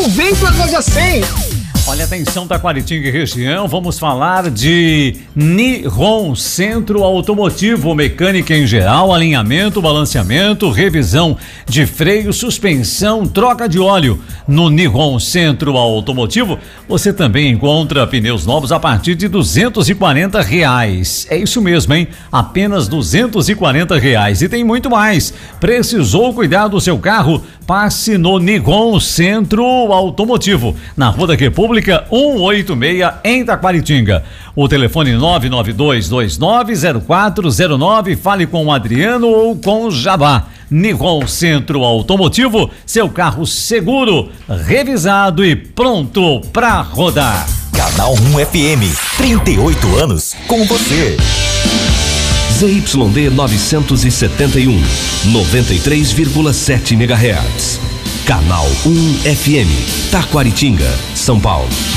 vem pra loja 100. Olha, atenção, Taquaritinga e região, vamos falar de Nihon Centro Automotivo, mecânica em geral, alinhamento, balanceamento, revisão de freio, suspensão, troca de óleo. No Nihon Centro Automotivo, você também encontra pneus novos a partir de R$240. É isso mesmo, hein? Apenas R$240. E tem muito mais. Precisou cuidar do seu carro? Passe no Nihon Centro Automotivo, na Rua da República 186, em Taquaritinga. O telefone 992290409. Fale com o Adriano ou com o Jabá. Nihon Centro Automotivo, seu carro seguro, revisado e pronto pra rodar. Canal 1 FM, 38 anos com você. ZYD 971, 93,7 MHz. Canal 1 FM, Taquaritinga, São Paulo.